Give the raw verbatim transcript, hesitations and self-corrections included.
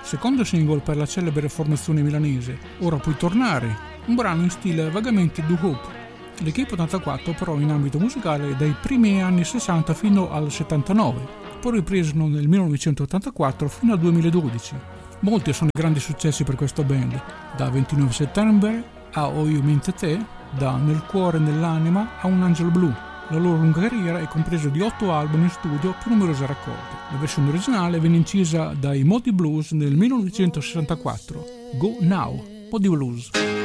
secondo singolo per la celebre formazione milanese Ora puoi tornare, un brano in stile vagamente doo-wop. L'Equipe ottantaquattro però in ambito musicale dai primi anni sessanta fino al settantanove, poi ripresero nel millenovecentottantaquattro fino al duemiladodici. Molti sono i grandi successi per questa band, da ventinove settembre a Ho io mente te, da Nel cuore e nell'anima a Un angelo blu. La loro lunga carriera è compresa di otto album in studio più numerose raccolte. La versione originale venne incisa dai Moody Blues nel millenovecentosessantaquattro. Go Now, Moody Blues.